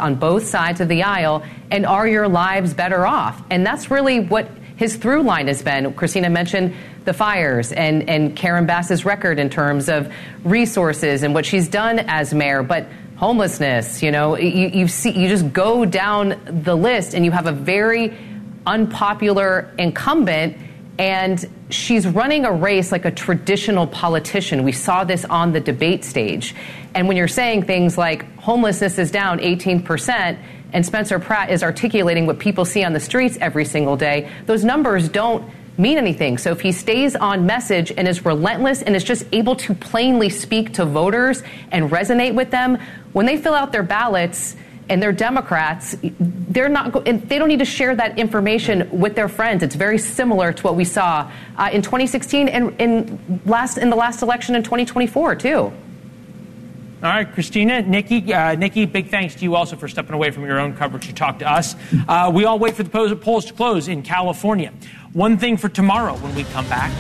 on both sides of the aisle, and are your lives better off? And that's really what his through line has been. Christina mentioned the fires and Karen Bass's record in terms of resources and what she's done as mayor, but homelessness, you just go down the list and you have a very unpopular incumbent, and she's running a race like a traditional politician. We saw this on the debate stage. And when you're saying things like homelessness is down 18%, and Spencer Pratt is articulating what people see on the streets every single day, those numbers don't mean anything. So if he stays on message and is relentless and is just able to plainly speak to voters and resonate with them, when they fill out their ballots and they're Democrats, they don't need to share that information with their friends. It's very similar to what we saw in 2016 and in the last election in 2024 too. All right, Christina, Nikki, big thanks to you also for stepping away from your own coverage to talk to us. We all wait for the polls to close in California. One thing for tomorrow when we come back.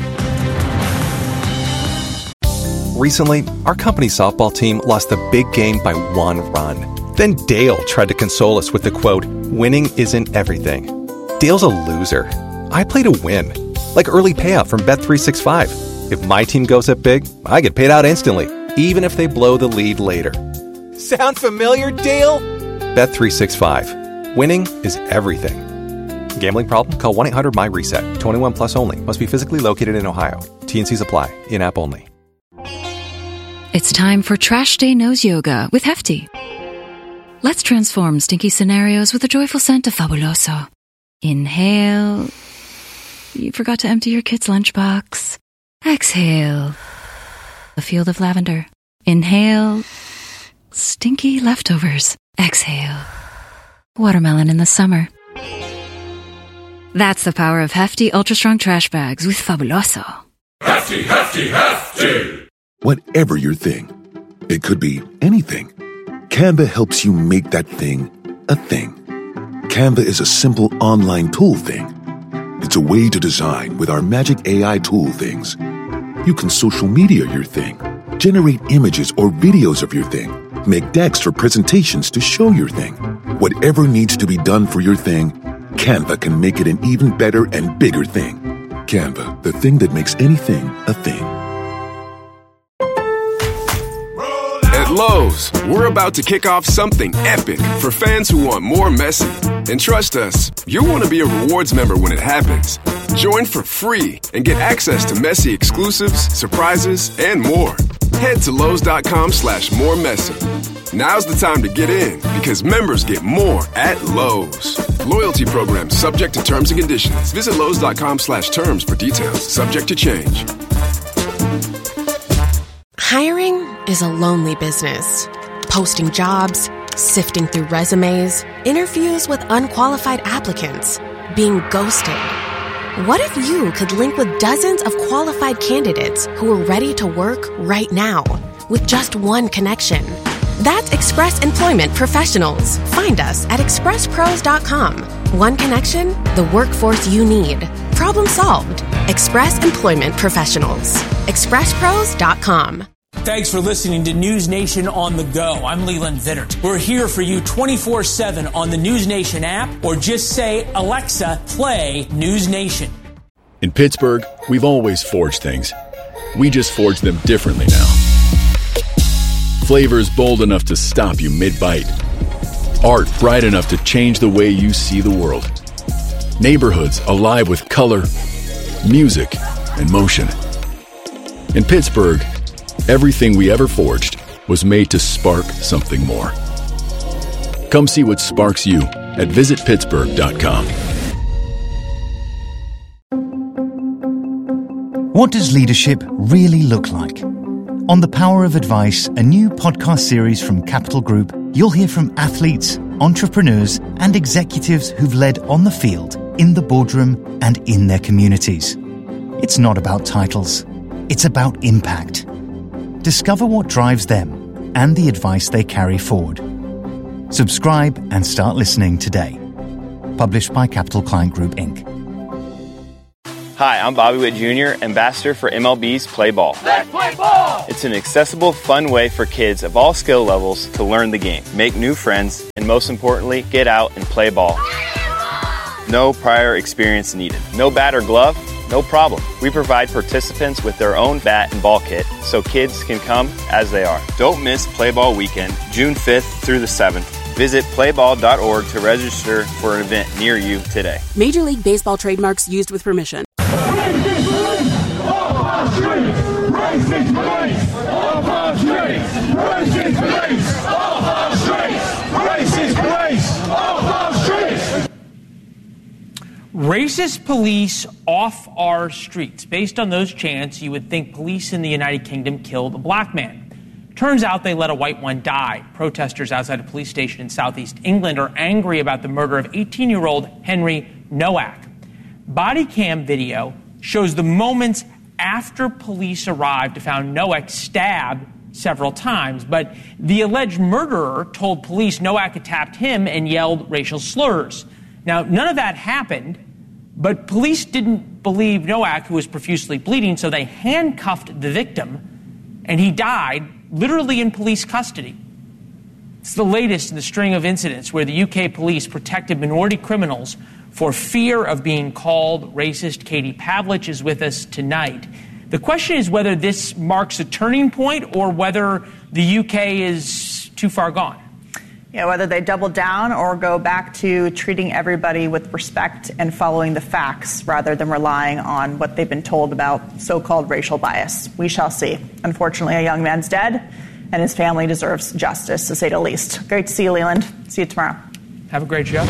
Recently, our company's softball team lost the big game by 1 run. Then Dale tried to console us with the quote, "Winning isn't everything." Dale's a loser. I play to win, like early payout from Bet365. If my team goes up big, I get paid out instantly, even if they blow the lead later. Sound familiar, Dale? Bet365. Winning is everything. Gambling problem? Call 1-800-MY-RESET. 21 plus only. Must be physically located in Ohio. T&Cs apply. In-app only. It's time for Trash Day Nose Yoga with Hefty. Let's transform stinky scenarios with a joyful scent of Fabuloso. Inhale. You forgot to empty your kid's lunchbox. Exhale. A field of lavender. Inhale. Stinky leftovers. Exhale. Watermelon in the summer. That's the power of Hefty Ultra Strong Trash Bags with Fabuloso. Hefty, hefty, hefty! Whatever your thing, it could be anything. Canva helps you make that thing a thing. Canva is a simple online tool thing. It's a way to design with our magic AI tool things. You can social media your thing, generate images or videos of your thing, make decks for presentations to show your thing. Whatever needs to be done for your thing, Canva can make it an even better and bigger thing. Canva, the thing that makes anything a thing. At Lowe's, we're about to kick off something epic for fans who want more Messi. And trust us, you'll want to be a rewards member when it happens. Join for free and get access to Messi exclusives, surprises, and more. Head to Lowe's.com/moremessy. Now's the time to get in because members get more at Lowe's. Loyalty program subject to terms and conditions. Visit Lowe's.com/terms for details. Subject to change. Hiring is a lonely business. Posting jobs, sifting through resumes, interviews with unqualified applicants, being ghosted. What if you could link with dozens of qualified candidates who are ready to work right now with just one connection? That's Express Employment Professionals. Find us at expresspros.com. One connection, the workforce you need. Problem solved. Express Employment Professionals. expresspros.com. Thanks for listening to News Nation on the Go. I'm Leland Vittert. We're here for you 24/7 on the News Nation app, or just say, Alexa, play News Nation. In Pittsburgh, we've always forged things. We just forge them differently now. Flavors bold enough to stop you mid-bite. Art bright enough to change the way you see the world. Neighborhoods alive with color, music, and motion. In Pittsburgh, everything we ever forged was made to spark something more. Come see what sparks you at visitpittsburgh.com. What does leadership really look like? On The Power of Advice, a new podcast series from Capital Group, you'll hear from athletes, entrepreneurs, and executives who've led on the field, in the boardroom, and in their communities. It's not about titles. It's about impact. Discover what drives them and the advice they carry forward. Subscribe and start listening today. Published by Capital Client Group, Inc. Hi, I'm Bobby Witt Jr., ambassador for MLB's Play Ball. Let's play ball! It's an accessible, fun way for kids of all skill levels to learn the game, make new friends, and most importantly, get out and play ball. No prior experience needed. No bat or glove? No problem. We provide participants with their own bat and ball kit so kids can come as they are. Don't miss Play Ball Weekend, June 5th through the 7th. Visit playball.org to register for an event near you today. Major League Baseball trademarks used with permission. Racist police off our streets. Based on those chants, you would think police in the United Kingdom killed a black man. Turns out they let a white one die. Protesters outside a police station in southeast England are angry about the murder of 18-year-old Henry Nowak. Body cam video shows the moments after police arrived and found Nowak stabbed several times, but the alleged murderer told police Nowak attacked him and yelled racial slurs. Now, none of that happened, but police didn't believe Nowak, who was profusely bleeding, so they handcuffed the victim, and he died literally in police custody. It's the latest in the string of incidents where the UK police protected minority criminals for fear of being called racist. Katie Pavlich is with us tonight. The question is whether this marks a turning point or whether the UK is too far gone. Yeah, whether they double down or go back to treating everybody with respect and following the facts rather than relying on what they've been told about so-called racial bias. We shall see. Unfortunately, a young man's dead, and his family deserves justice, to say the least. Great to see you, Leland. See you tomorrow. Have a great show.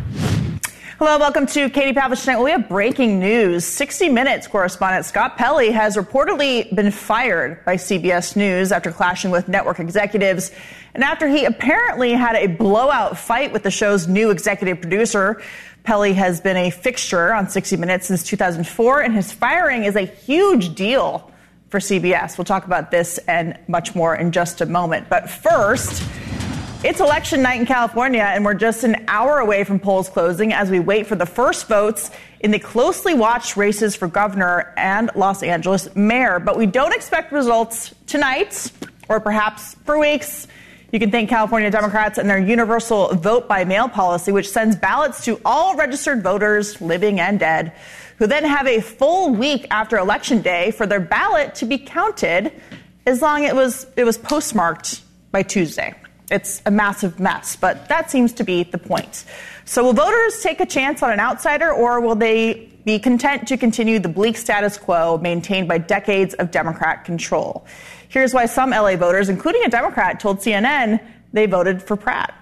Hello, welcome to Katie Pavlich Tonight. Well, we have breaking news. 60 Minutes correspondent Scott Pelley has reportedly been fired by CBS News after clashing with network executives and after he apparently had a blowout fight with the show's new executive producer. Pelley has been a fixture on 60 Minutes since 2004, and his firing is a huge deal for CBS. We'll talk about this and much more in just a moment. But first, it's election night in California, and we're just an hour away from polls closing as we wait for the first votes in the closely watched races for governor and Los Angeles mayor. But we don't expect results tonight or perhaps for weeks. You can thank California Democrats and their universal vote by mail policy, which sends ballots to all registered voters, living and dead, who then have a full week after Election Day for their ballot to be counted as long as it was postmarked by Tuesday. It's a massive mess, but that seems to be the point. So will voters take a chance on an outsider, or will they be content to continue the bleak status quo maintained by decades of Democrat control? Here's why some LA voters, including a Democrat, told CNN they voted for Pratt.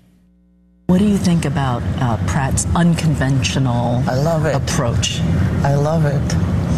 What do you think about Pratt's unconventional approach? I love it.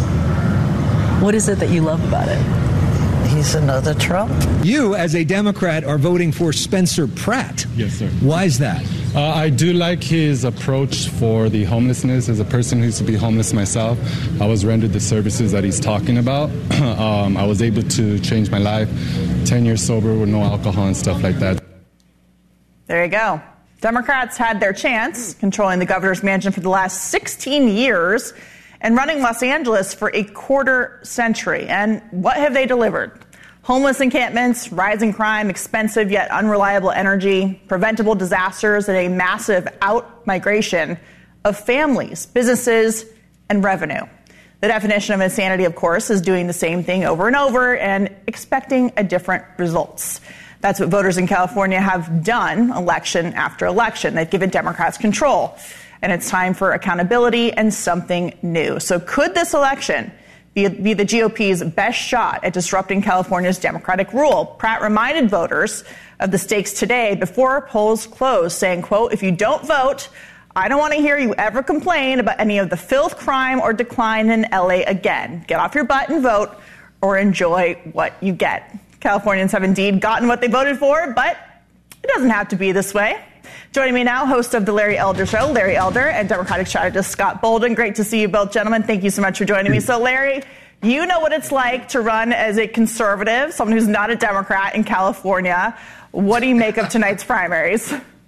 What is it that you love about it? He's another Trump. You, as a Democrat, are voting for Spencer Pratt. Yes, sir. Why is that? I do like his approach for the homelessness. As a person who used to be homeless myself, I was rendered the services that he's talking about. I was able to change my life, 10 years sober with no alcohol and stuff like that. There you go. Democrats had their chance, controlling the governor's mansion for the last 16 years and running Los Angeles for a quarter century. And what have they delivered? Homeless encampments, rising crime, expensive yet unreliable energy, preventable disasters, and a massive out-migration of families, businesses, and revenue. The definition of insanity, of course, is doing the same thing over and over and expecting a different results. That's what voters in California have done election after election. They've given Democrats control. And it's time for accountability and something new. So could this election be the GOP's best shot at disrupting California's democratic rule? Pratt reminded voters of the stakes today before polls closed, saying, quote, "If you don't vote, I don't want to hear you ever complain about any of the filth, crime, or decline in LA again. Get off your butt and vote or enjoy what you get." Californians have indeed gotten what they voted for, but it doesn't have to be this way. Joining me now, host of The Larry Elder Show, Larry Elder, and Democratic strategist Scott Bolden. Great to see you both, gentlemen. Thank you so much for joining me. So, Larry, you know what it's like to run as a conservative, someone who's not a Democrat in California. What do you make of tonight's primaries?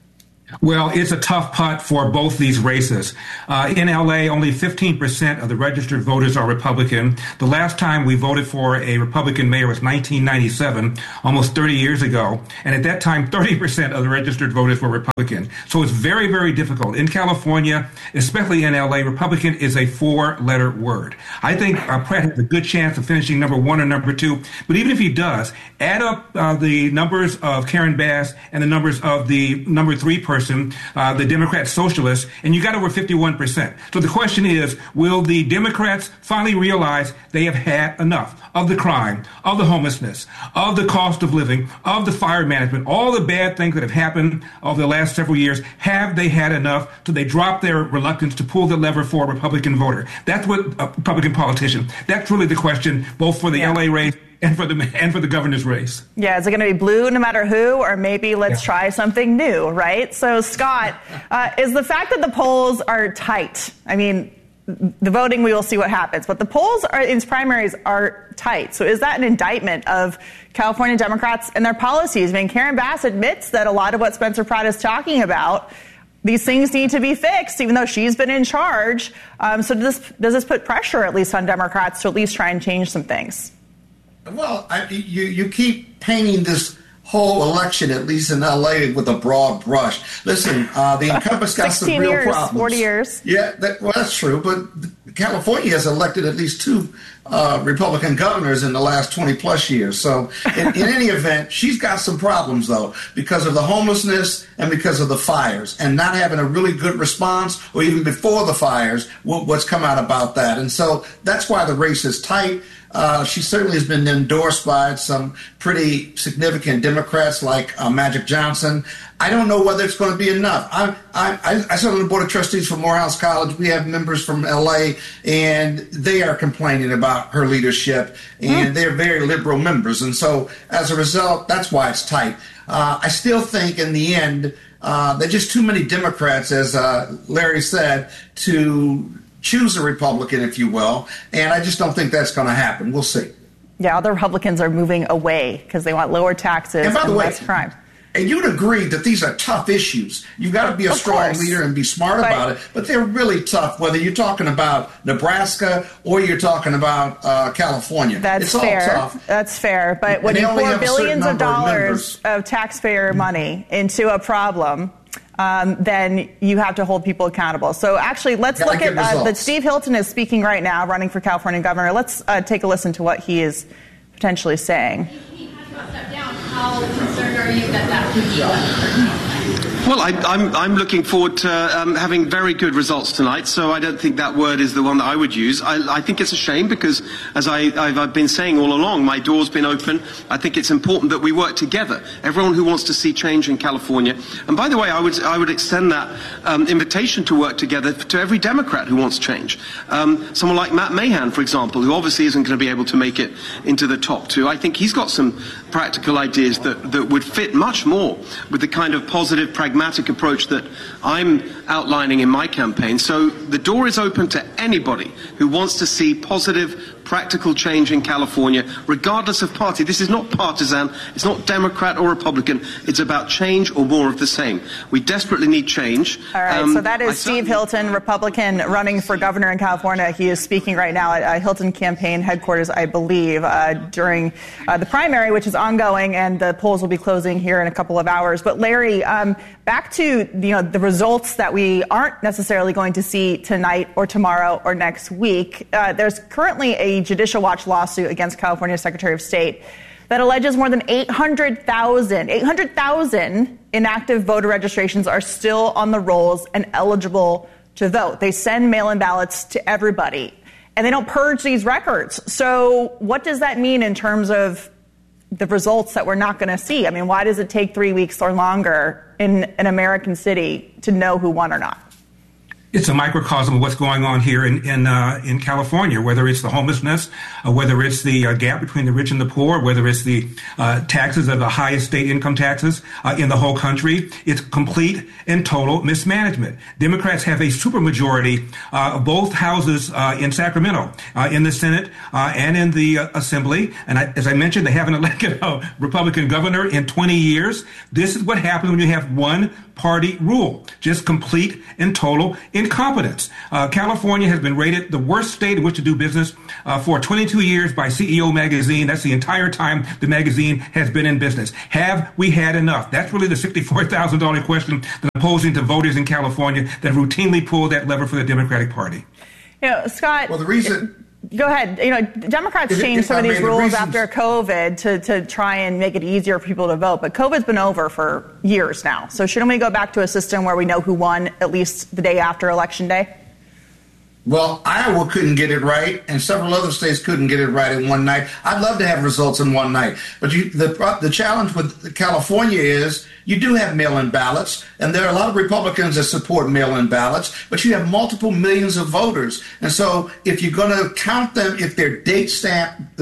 Well, it's a tough putt for both these races. In L.A., only 15% of the registered voters are Republican. The last time we voted for a Republican mayor was 1997, almost 30 years ago. And at that time, 30% of the registered voters were Republican. So it's very, very difficult. In California, especially in L.A., Republican is a 4-letter word. I think Pratt has a good chance of finishing number 1 or number 2. But even if he does, add up the numbers of Karen Bass and the numbers of the number 3 person, the Democrat Socialists, and you got over 51%. So the question is, will the Democrats finally realize they have had enough of the crime, of the homelessness, of the cost of living, of the fire management, all the bad things that have happened over the last several years? Have they had enough till they drop their reluctance to pull the lever for a Republican voter? That's what a Republican politician. That's really the question, both for the LA race and for the governor's race. Yeah, is it going to be blue no matter who, or maybe let's try something new, right? So, Scott, is the fact that the polls are tight, I mean, the voting, we will see what happens, but the polls in primaries are tight. So is that an indictment of California Democrats and their policies? I mean, Karen Bass admits that a lot of what Spencer Pratt is talking about, these things need to be fixed, even though she's been in charge. So does this put pressure, at least on Democrats, to at least try and change some things? Well, you keep painting this whole election, at least in L.A., with a broad brush. Listen, the incumbents got some real problems. 40 years. Yeah, that's true. But California has elected at least 2 Republican governors in the last 20-plus years. So in any event, she's got some problems, though, because of the homelessness and because of the fires, and not having a really good response, or even before the fires, what's come out about that. And so that's why the race is tight. She certainly has been endorsed by some pretty significant Democrats like Magic Johnson. I don't know whether it's going to be enough. I sit on the Board of Trustees for Morehouse College. We have members from L.A., and they are complaining about her leadership, and they're very liberal members. And so as a result, that's why it's tight. I still think in the end, there are just too many Democrats, as Larry said, to choose a Republican, if you will, and I just don't think that's going to happen. We'll see. Yeah, other Republicans are moving away because they want lower taxes and less crime. And you'd agree that these are tough issues. You've got to be a strong leader and be smart about it, but they're really tough, whether you're talking about Nebraska or you're talking about California. That's fair. All tough. That's fair. But when you pour billions of dollars of taxpayer money into a problem, then you have to hold people accountable. So actually, let's look at that. Steve Hilton is speaking right now, running for California governor. Let's take a listen to what he is potentially saying. How concerned are you that could be? Well, I'm looking forward to having very good results tonight, so I don't think that word is the one that I would use. I think it's a shame because, as I've been saying all along, my door's been open. I think it's important that we work together, everyone who wants to see change in California. And by the way, I would extend that invitation to work together to every Democrat who wants change. Someone like Matt Mahan, for example, who obviously isn't going to be able to make it into the top 2. I think he's got some practical ideas that would fit much more with the kind of positive, pragmatic approach that I'm outlining in my campaign. So the door is open to anybody who wants to see positive, practical change in California, regardless of party. This is not partisan. It's not Democrat or Republican. It's about change or more of the same. We desperately need change. All right, so that is Steve Hilton, Republican, running for governor in California. He is speaking right now at Hilton campaign headquarters, I believe, during the primary, which is ongoing, and the polls will be closing here in a couple of hours. But Larry, back to the results that we aren't necessarily going to see tonight or tomorrow or next week. There's currently a Judicial Watch lawsuit against California Secretary of State that alleges more than 800,000 inactive voter registrations are still on the rolls and eligible to vote. They send mail-in ballots to everybody, and they don't purge these records. So what does that mean in terms of the results that we're not going to see? I mean, why does it take 3 weeks or longer in an American city to know who won or not? It's a microcosm of what's going on here in California, whether it's the homelessness, whether it's the gap between the rich and the poor, whether it's the taxes of the highest state income taxes in the whole country. It's complete and total mismanagement. Democrats have a supermajority of both houses in Sacramento, in the Senate and in the Assembly. And as I mentioned, they haven't elected a Republican governor in 20 years. This is what happens when you have one one-party rule. Just complete and total incompetence. California has been rated the worst state in which to do business for 22 years by CEO Magazine. That's the entire time the magazine has been in business. Have we had enough? That's really the $64,000 question that I'm posing to voters in California that routinely pull that lever for the Democratic Party. Scott. Well, the reason. Go ahead. Democrats changed some of these rules after COVID to try and make it easier for people to vote. But COVID's been over for years now. So shouldn't we go back to a system where we know who won at least the day after Election Day? Well, Iowa couldn't get it right, and several other states couldn't get it right in one night. I'd love to have results in one night. But the challenge with California is you do have mail-in ballots, and there are a lot of Republicans that support mail-in ballots, but you have multiple millions of voters. And so if you're going to count them, if they're date stamped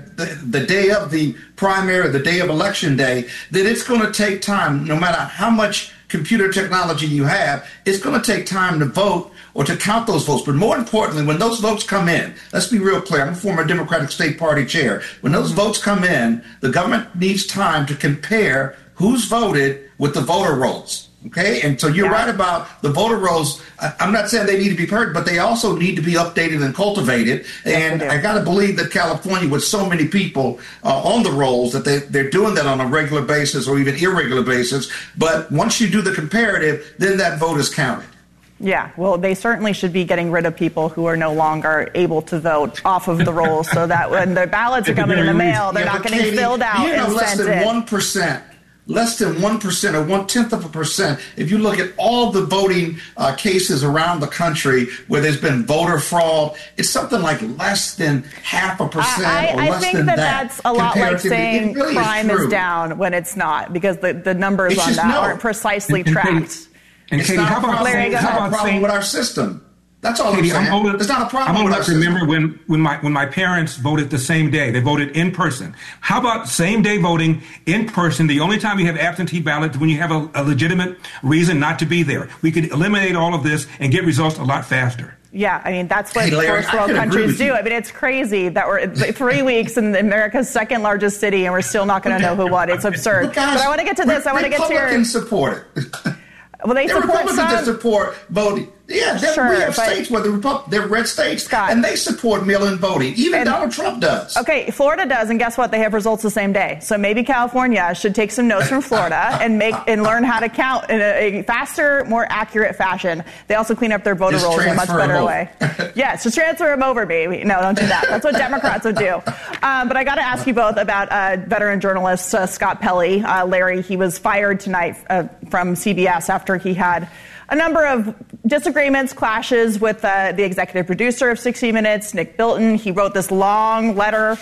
the day of the primary or the day of Election Day, then it's going to take time. No matter how much computer technology you have, it's going to take time to vote or to count those votes. But more importantly, when those votes come in, let's be real clear, I'm a former Democratic State Party chair. When those votes come in, the government needs time to compare who's voted with the voter rolls. Okay? And so you're right about the voter rolls. I'm not saying they need to be heard, but they also need to be updated and cultivated. And I got to believe that California, with so many people on the rolls, that they're doing that on a regular basis or even irregular basis. But once you do the comparative, then that vote is counted. Yeah, well, they certainly should be getting rid of people who are no longer able to vote off of the rolls so that when the ballots are coming in the mail, they're not getting filled out and less sent than in. 1%. Less than 1% or 1/10%. If you look at all the voting cases around the country where there's been voter fraud, it's something like less than 0.5% or less than that. I think that's a lot like saying really crime is down when it's not, because the numbers on that aren't precisely tracked. And it's Katie, not how about a problem with our system? That's all Katie, I'm saying. It's not a problem. I'm old enough to remember when my parents voted the same day. They voted in person. How about same day voting in person? The only time you have absentee ballots when you have a legitimate reason not to be there. We could eliminate all of this and get results a lot faster. Yeah, I mean, that's what first world countries do. I mean, it's crazy that we're 3 weeks in America's second largest city and we're still not going to know who won. It's absurd. But guys, I want to get to this. I want to get to your... Republicans support it. Well, they support Republicans that support voting. Yeah, we have states where they're red states, and they support mail-in voting. Even Donald Trump does. Okay, Florida does, and guess what? They have results the same day. So maybe California should take some notes from Florida and learn how to count in a faster, more accurate fashion. They also clean up their voter rolls in a much better way. Yes, just transfer them over, baby. No, don't do that. That's what Democrats would do. But I got to ask you both about veteran journalist Scott Pelley. Larry, he was fired tonight from CBS after he had a number of disagreements, clashes with the executive producer of 60 Minutes, Nick Bilton. He wrote this long letter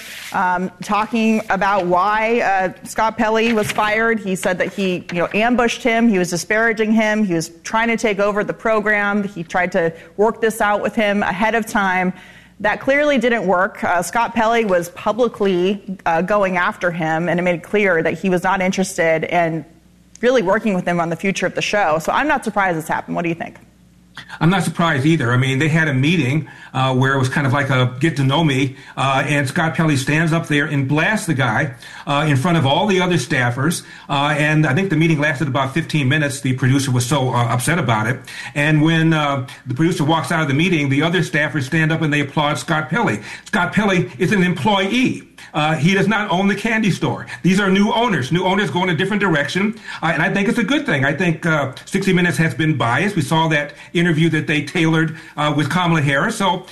talking about why Scott Pelley was fired. He said that he ambushed him. He was disparaging him. He was trying to take over the program. He tried to work this out with him ahead of time. That clearly didn't work. Scott Pelley was publicly going after him, and it made it clear that he was not interested in really working with him on the future of the show. So I'm not surprised this happened. What do you think? I'm not surprised either. I mean, they had a meeting where it was kind of like a get to know me, and Scott Pelley stands up there and blasts the guy in front of all the other staffers. And I think the meeting lasted about 15 minutes. The producer was so upset about it. And when the producer walks out of the meeting, the other staffers stand up and they applaud Scott Pelley. Scott Pelley is an employee. He does not own the candy store. These are new owners. New owners go in a different direction, and I think it's a good thing. I think 60 Minutes has been biased. We saw that interview that they tailored with Kamala Harris. So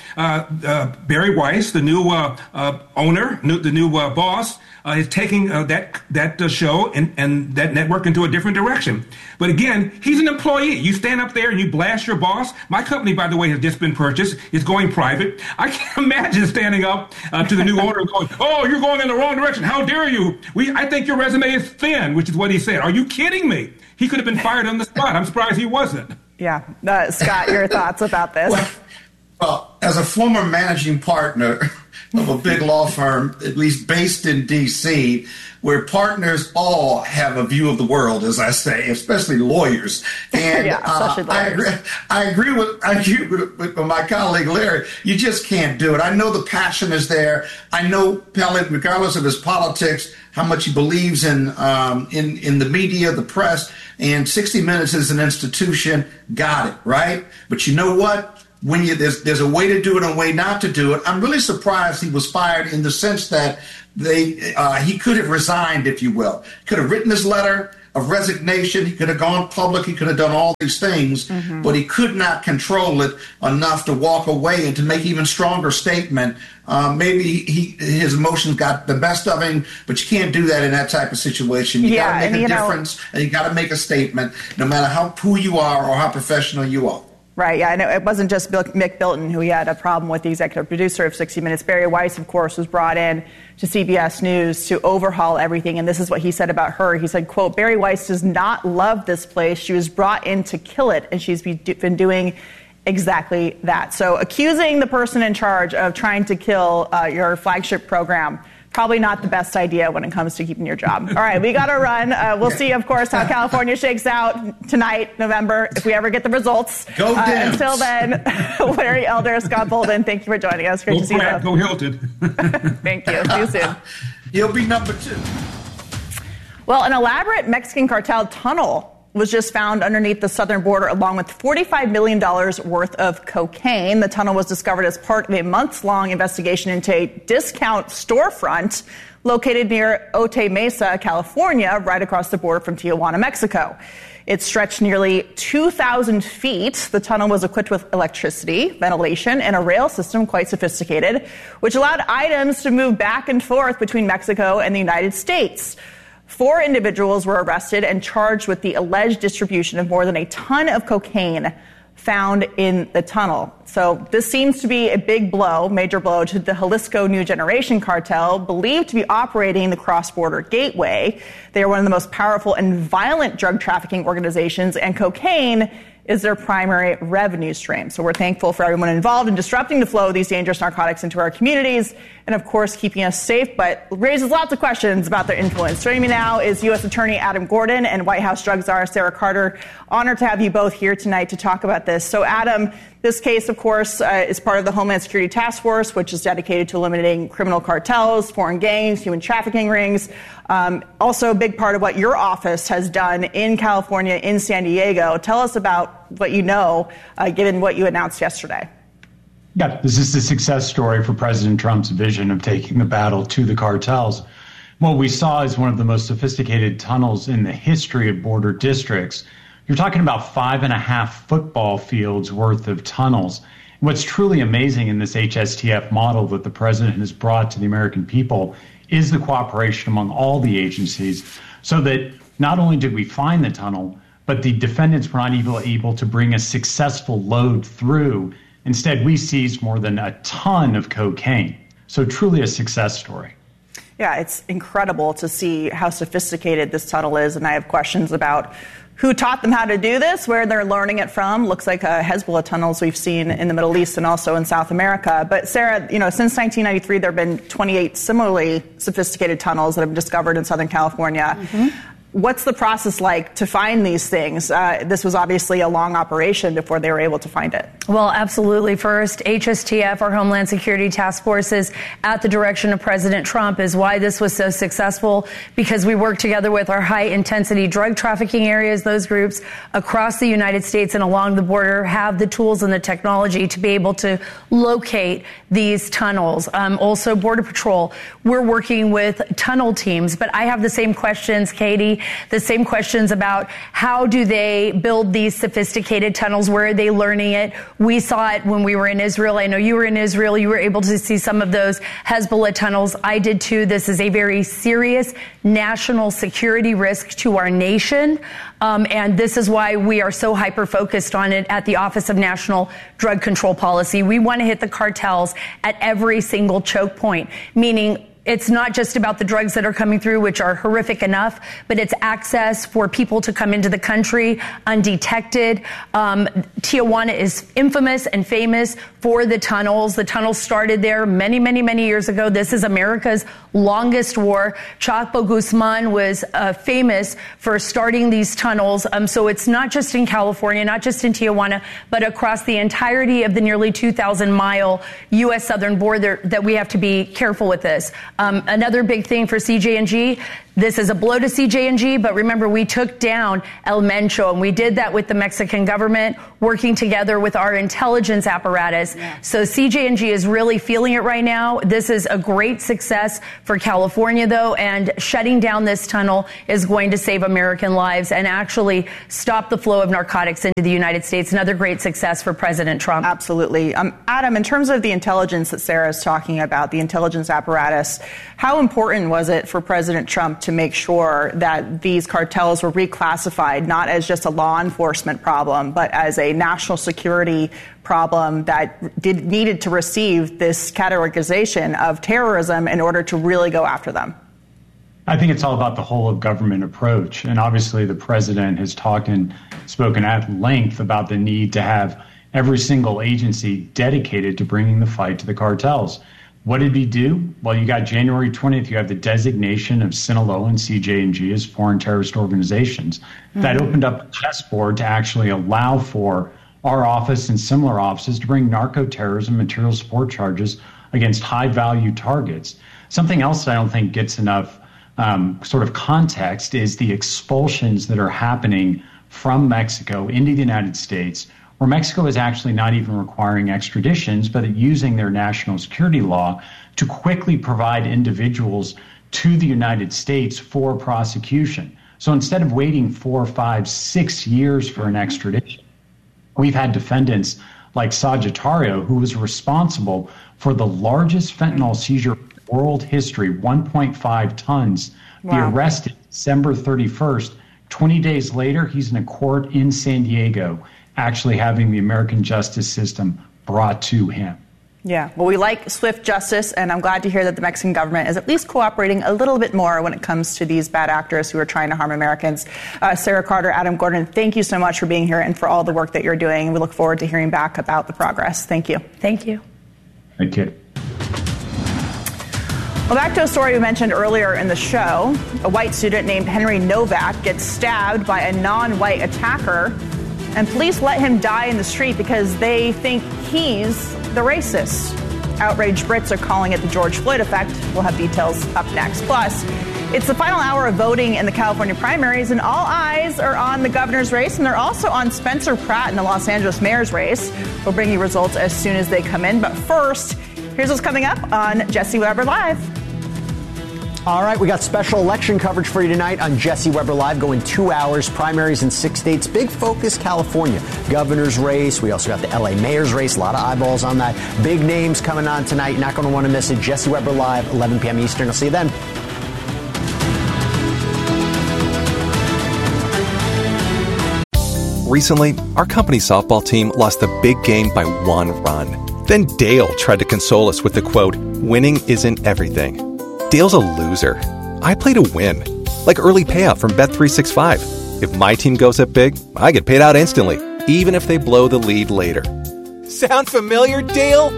Barry Weiss, the new owner, the new boss, is taking that show and that network into a different direction. But again, he's an employee. You stand up there and you blast your boss. My company, by the way, has just been purchased. It's going private. I can't imagine standing up to the new owner and going, "Oh, you're going in the wrong direction. How dare you? I think your resume is thin," which is what he said. Are you kidding me? He could have been fired on the spot. I'm surprised he wasn't. Yeah. Scott, your thoughts about this? Well, as a former managing partner of a big law firm, at least based in D.C., where partners all have a view of the world, as I say, especially lawyers. And I agree with my colleague Larry. You just can't do it. I know the passion is there. I know Pelley, regardless of his politics, how much he believes in the media, the press. And 60 Minutes is an institution, got it, right? But you know what? When there's a way to do it and a way not to do it. I'm really surprised he was fired in the sense that he could have resigned, if you will. Could have written his letter of resignation. He could have gone public. He could have done all these things, but he could not control it enough to walk away and to make even stronger statement. Maybe his emotions got the best of him, but you can't do that in that type of situation. You got to make a difference, and you got to make a statement, no matter who you are or how professional you are. Right, yeah, I know it wasn't just Mick Bilton who he had a problem with, the executive producer of 60 Minutes. Barry Weiss, of course, was brought in to CBS News to overhaul everything, and this is what he said about her. He said, quote, "Barry Weiss does not love this place. She was brought in to kill it, and she's been doing exactly that." So accusing the person in charge of trying to kill your flagship program, probably not the best idea when it comes to keeping your job. All right, we got to run. We'll see, of course, how California shakes out tonight, November, if we ever get the results. Go Dems. Until then, Larry Elder, Scott Bolden, thank you for joining us. Great to see you. Go Hilton. Thank you. See you soon. He'll be number 2. Well, an elaborate Mexican cartel tunnel was just found underneath the southern border, along with $45 million worth of cocaine. The tunnel was discovered as part of a months-long investigation into a discount storefront located near Otay Mesa, California, right across the border from Tijuana, Mexico. It stretched nearly 2,000 feet. The tunnel was equipped with electricity, ventilation, and a rail system quite sophisticated, which allowed items to move back and forth between Mexico and the United States. 4 individuals were arrested and charged with the alleged distribution of more than a ton of cocaine found in the tunnel. So this seems to be a big blow, major blow, to the Jalisco New Generation cartel, believed to be operating the cross-border gateway. They are one of the most powerful and violent drug trafficking organizations, and cocaine is their primary revenue stream. So we're thankful for everyone involved in disrupting the flow of these dangerous narcotics into our communities and, of course, keeping us safe, but raises lots of questions about their influence. Joining me now is U.S. Attorney Adam Gordon and White House drug czar Sarah Carter. Honored to have you both here tonight to talk about this. So, Adam, this case, of course, is part of the Homeland Security Task Force, which is dedicated to eliminating criminal cartels, foreign gangs, human trafficking rings. Also a big part of what your office has done in California, in San Diego. Tell us about what you know, given what you announced yesterday. Yeah, this is the success story for President Trump's vision of taking the battle to the cartels. What we saw is one of the most sophisticated tunnels in the history of border districts. You're talking about 5.5 football fields worth of tunnels. What's truly amazing in this HSTF model that the president has brought to the American people is the cooperation among all the agencies, so that not only did we find the tunnel, but the defendants were not even able to bring a successful load through. Instead, we seized more than a ton of cocaine. So truly a success story. Yeah, it's incredible to see how sophisticated this tunnel is, and I have questions about who taught them how to do this, where they're learning it from. Looks like Hezbollah tunnels we've seen in the Middle East and also in South America. But Sarah, since 1993, there have been 28 similarly sophisticated tunnels that have been discovered in Southern California. Mm-hmm. What's the process like to find these things? This was obviously a long operation before they were able to find it. Well, absolutely. First, HSTF, our Homeland Security Task Forces, at the direction of President Trump, is why this was so successful, because we work together with our high-intensity drug trafficking areas. Those groups across the United States and along the border have the tools and the technology to be able to locate these tunnels. Also, Border Patrol, we're working with tunnel teams. But I have the same questions, Katie, the same questions about how do they build these sophisticated tunnels? Where are they learning it? We saw it when we were in Israel. I know you were in Israel. You were able to see some of those Hezbollah tunnels. I did too. This is a very serious national security risk to our nation. And this is why we are so hyper-focused on it at the Office of National Drug Control Policy. We want to hit the cartels at every single choke point, meaning it's not just about the drugs that are coming through, which are horrific enough, but it's access for people to come into the country undetected. Tijuana is infamous and famous for the tunnels. The tunnels started there many, many, many years ago. This is America's longest war. Chapo Guzman was famous for starting these tunnels. So it's not just in California, not just in Tijuana, but across the entirety of the nearly 2,000-mile U.S. southern border that we have to be careful with this. Another big thing for CJ&G, This is a blow to CJ&G, but remember, we took down El Mencho, and we did that with the Mexican government, working together with our intelligence apparatus. Yeah. So CJ&G is really feeling it right now. This is a great success for California, though, and shutting down this tunnel is going to save American lives and actually stop the flow of narcotics into the United States. Another great success for President Trump. Absolutely. Adam, in terms of the intelligence that Sarah is talking about, the intelligence apparatus, how important was it for President Trump to make sure that these cartels were reclassified not as just a law enforcement problem, but as a national security problem that needed to receive this categorization of terrorism in order to really go after them? I think it's all about the whole of government approach. And obviously the president has talked and spoken at length about the need to have every single agency dedicated to bringing the fight to the cartels. What did he do? Well, you got January 20th, you have the designation of Sinaloa and CJ&G as foreign terrorist organizations. Mm-hmm. That opened up a chessboard to actually allow for our office and similar offices to bring narco-terrorism material support charges against high-value targets. Something else that I don't think gets enough sort of context is the expulsions that are happening from Mexico into the United States, where Mexico is actually not even requiring extraditions, but using their national security law to quickly provide individuals to the United States for prosecution. So instead of waiting 4, 5, 6 years for an extradition, we've had defendants like Sagittario, who was responsible for the largest fentanyl seizure in world history, 1.5 tons, be arrested December 31st. 20 days later, he's in a court in San Diego, actually having the American justice system brought to him. Yeah, well, we like swift justice, and I'm glad to hear that the Mexican government is at least cooperating a little bit more when it comes to these bad actors who are trying to harm Americans. Sarah Carter, Adam Gordon, thank you so much for being here and for all the work that you're doing. We look forward to hearing back about the progress. Thank you. Thank you. Thank you. Well, back to a story we mentioned earlier in the show. A white student named Henry Novak gets stabbed by a non-white attacker, and police let him die in the street because they think he's the racist. Outraged Brits are calling it the George Floyd effect. We'll have details up next. Plus, it's the final hour of voting in the California primaries, and all eyes are on the governor's race, and they're also on Spencer Pratt in the Los Angeles mayor's race. We'll bring you results as soon as they come in. But first, here's what's coming up on Jesse Weber Live. All right, we got special election coverage for you tonight on Jesse Weber Live, going 2 hours, primaries in 6 states. Big focus, California. Governor's race. We also got the L.A. mayor's race. A lot of eyeballs on that. Big names coming on tonight. Not going to want to miss it. Jesse Weber Live, 11 p.m. Eastern. I'll see you then. Recently, our company softball team lost the big game by 1 run. Then Dale tried to console us with the quote, "Winning isn't everything." Dale's a loser. I play to win. Like early payout from Bet365. If my team goes up big, I get paid out instantly, even if they blow the lead later. Sound familiar, Dale?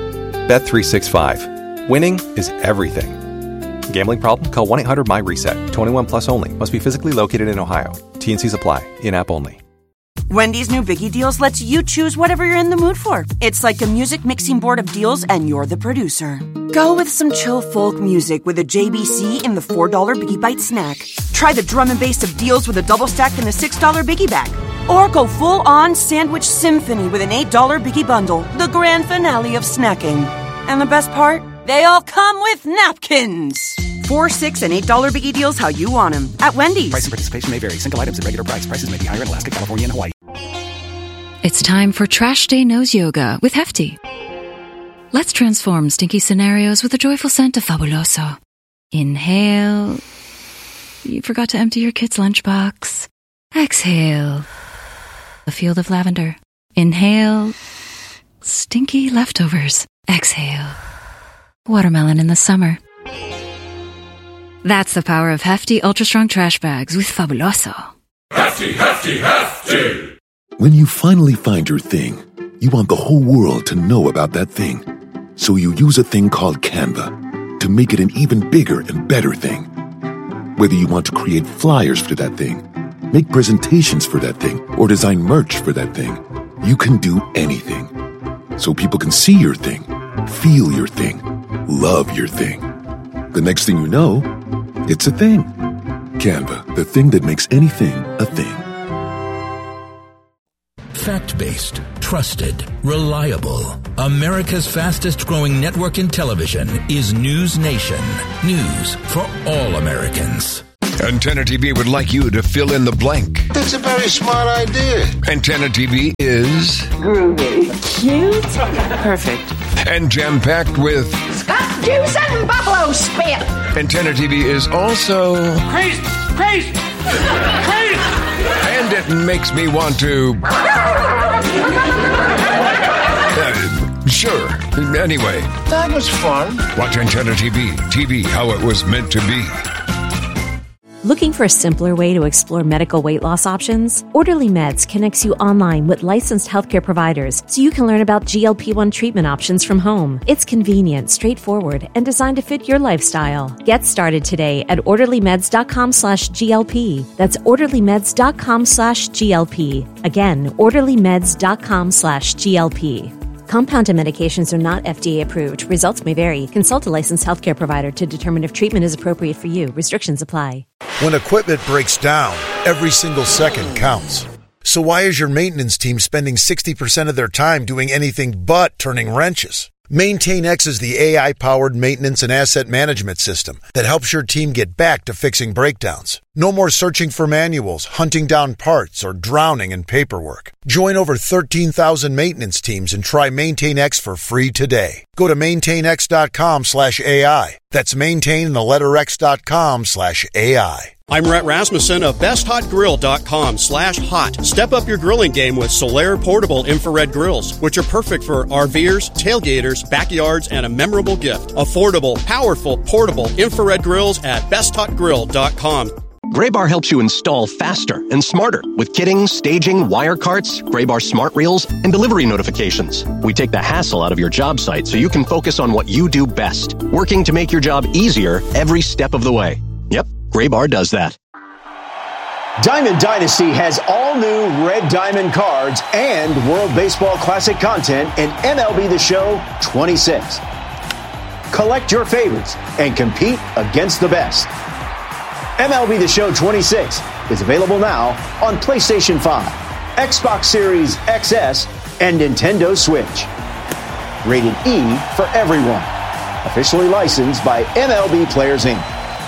Bet365. Winning is everything. Gambling problem? Call 1-800-MY-RESET. 21 plus only. Must be physically located in Ohio. T&Cs apply. In-app only. Wendy's new Biggie Deals lets you choose whatever you're in the mood for. It's like a music mixing board of deals, and you're the producer. Go with some chill folk music with a JBC in the $4 Biggie Bite snack. Try the drum and bass of deals with a double stack in the $6 Biggie Bag. Or go full-on sandwich symphony with an $8 Biggie Bundle, the grand finale of snacking. And the best part? They all come with napkins. $4, $6, and $8 Biggie Deals how you want them at Wendy's. Price and participation may vary. Single items at regular price. Prices may be higher in Alaska, California, and Hawaii. It's time for Trash Day Nose Yoga with Hefty. Let's transform stinky scenarios with a joyful scent of Fabuloso. Inhale. You forgot to empty your kid's lunchbox. Exhale. A field of lavender. Inhale. Stinky leftovers. Exhale. Watermelon in the summer. That's the power of Hefty Ultra Strong Trash Bags with Fabuloso. Hefty, hefty, hefty! When you finally find your thing, you want the whole world to know about that thing. So you use a thing called Canva to make it an even bigger and better thing. Whether you want to create flyers for that thing, make presentations for that thing, or design merch for that thing, you can do anything. So people can see your thing, feel your thing, love your thing. The next thing you know, it's a thing. Canva, the thing that makes anything a thing. Fact-based, trusted, reliable. America's fastest-growing network in television is News Nation. News for all Americans. Antenna TV would like you to fill in the blank. That's a very smart idea. Antenna TV is... groovy. Cute. Perfect. And jam-packed with... Scott juice and buffalo spit. Antenna TV is also... Crazy. And it makes me want to... Sure. Anyway. That was fun. Watch Antenna TV. TV how it was meant to be. Looking for a simpler way to explore medical weight loss options? Orderly Meds connects you online with licensed healthcare providers so you can learn about GLP-1 treatment options from home. It's convenient, straightforward, and designed to fit your lifestyle. Get started today at orderlymeds.com/GLP. That's orderlymeds.com/GLP. Again, orderlymeds.com/GLP. Compounded medications are not FDA approved. Results may vary. Consult a licensed healthcare provider to determine if treatment is appropriate for you. Restrictions apply. When equipment breaks down, every single second counts. So why is your maintenance team spending 60% of their time doing anything but turning wrenches? MaintainX is the AI-powered maintenance and asset management system that helps your team get back to fixing breakdowns. No more searching for manuals, hunting down parts, or drowning in paperwork. Join over 13,000 maintenance teams and try MaintainX for free today. Go to maintainx.com/AI. That's maintain and the letter x.com/AI. I'm Rhett Rasmussen of BestHotGrill.com/hot. Step up your grilling game with Solaire portable infrared grills, which are perfect for RVers, tailgaters, backyards, and a memorable gift. Affordable, powerful, portable infrared grills at BestHotGrill.com. Graybar helps you install faster and smarter with kitting, staging, wire carts, Graybar smart reels, and delivery notifications. We take the hassle out of your job site so you can focus on what you do best, working to make your job easier every step of the way. Yep, Graybar does that. Diamond Dynasty has all new Red Diamond cards and World Baseball Classic content in MLB The Show 26. Collect your favorites and compete against the best. MLB The Show 26 is available now on PlayStation 5, Xbox Series XS, and Nintendo Switch. Rated E for everyone. Officially licensed by MLB Players Inc.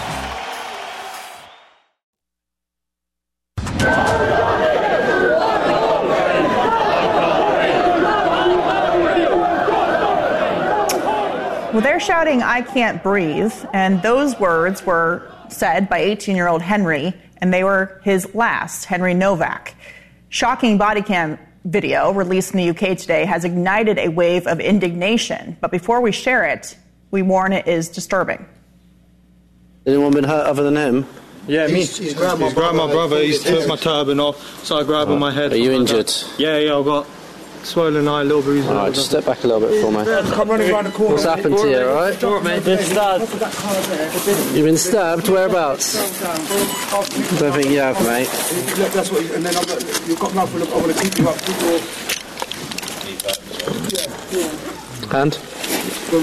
Well, they're shouting, "I can't breathe," and those words were said by 18-year-old Henry, and they were his last, Henry Novak. Shocking body cam video released in the UK today has ignited a wave of indignation, but before we share it, we warn it is disturbing. Anyone been hurt other than him? Yeah, me. He's grabbed my brother. He's took my turban off, so I grabbed on my head. Are you injured? Yeah, I've got swollen eye, little bruises. Alright, just step back a little bit for me. Come running around the corner. What's happened to you, alright? You've been stabbed. You've been stabbed? Whereabouts? I don't think you have, mate. That's what. And then you've got nothing. I want to keep you up. Hand. I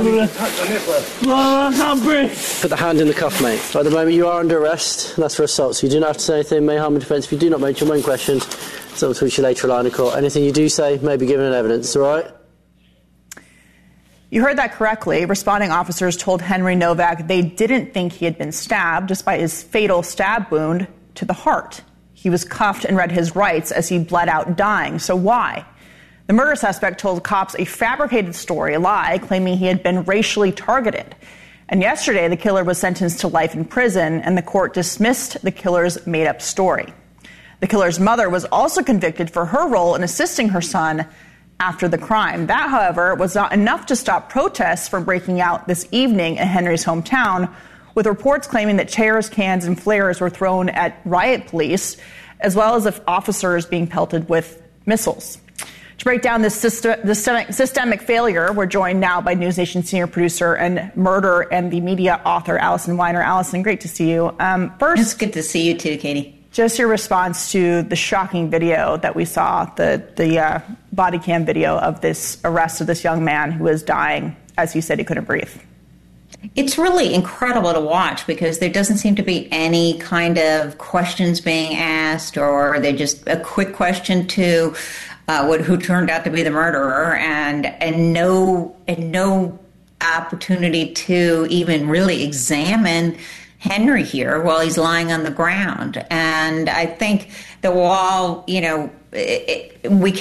can't breathe. Put the hand in the cuff, mate. At the moment, you are under arrest, and that's for assault, so you do not have to say anything, may harm in defence. If you do not mention when questioned, so we'll talk to you later line of court. Anything you do say may be given in evidence, all right? You heard that correctly. Responding officers told Henry Novak they didn't think he had been stabbed, despite his fatal stab wound to the heart. He was cuffed and read his rights as he bled out dying. So why? The murder suspect told cops a fabricated story, a lie, claiming he had been racially targeted. And yesterday, the killer was sentenced to life in prison, and the court dismissed the killer's made-up story. The killer's mother was also convicted for her role in assisting her son after the crime. That, however, was not enough to stop protests from breaking out this evening in Henry's hometown, with reports claiming that chairs, cans, and flares were thrown at riot police, as well as officers being pelted with missiles. To break down this systemic failure, we're joined now by News Nation senior producer and murder and the media author, Allison Weiner. Allison, great to see you. First, it's good to see you too, Katie. Just your response to the shocking video that we saw, the body cam video of this arrest of this young man who was dying as he said he couldn't breathe. It's really incredible to watch because there doesn't seem to be any kind of questions being asked, or they're just a quick question to who turned out to be the murderer, and no opportunity to even really examine Henry here while he's lying on the ground. And I think that while, we